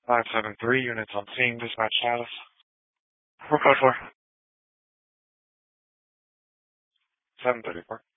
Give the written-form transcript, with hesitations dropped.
573 units on scene, dispatch status. What code for? 734.